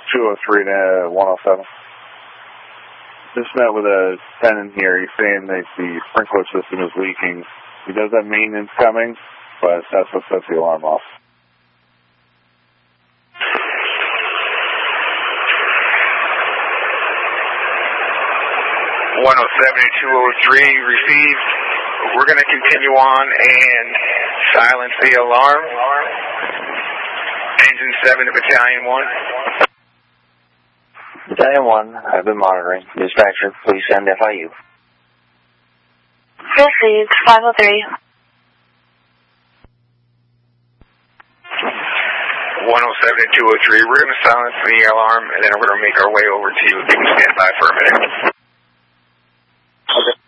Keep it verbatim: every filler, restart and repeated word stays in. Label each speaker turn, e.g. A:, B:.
A: two oh three to one oh seven. Just met with a tenant here. He's saying that the sprinkler system is leaking. He does have maintenance coming, but that's what sets the alarm off.
B: one oh seven to two oh three received. We're going to continue on and silence the alarm. Engine seven to Battalion one.
C: Battalion one, I've been monitoring. Dispatcher, please send F I U.
D: Received, five oh three.
B: one oh seven to two oh three, we're going to silence the alarm, and then we're going to make our way over to you. Stand by for a minute.
C: Okay.